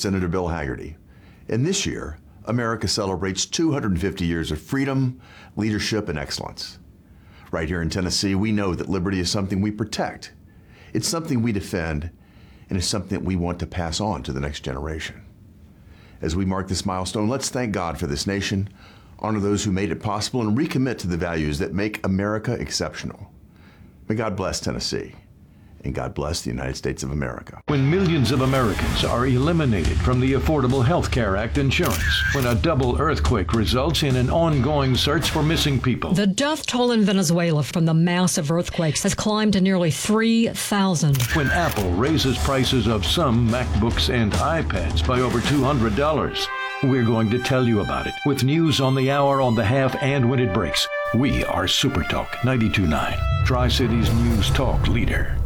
Senator Bill Hagerty. And this year, America celebrates 250 years of freedom, leadership, and excellence. Right here in Tennessee, we know that liberty is something we protect. It's something we defend, and it's something that we want to pass on to the next generation. As we mark this milestone, let's thank God for this nation, honor those who made it possible, and recommit to the values that make America exceptional. May God bless Tennessee, and God bless the United States of America. When millions of Americans are eliminated from the Affordable Health Care Act insurance, when a double earthquake results in an ongoing search for missing people. The death toll in Venezuela from the massive earthquakes has climbed to nearly 3,000. When Apple raises prices of some MacBooks and iPads by over $200. We're going to tell you about it with news on the hour, on the half, and when it breaks. We are Super Talk 92.9, Tri-Cities News Talk leader.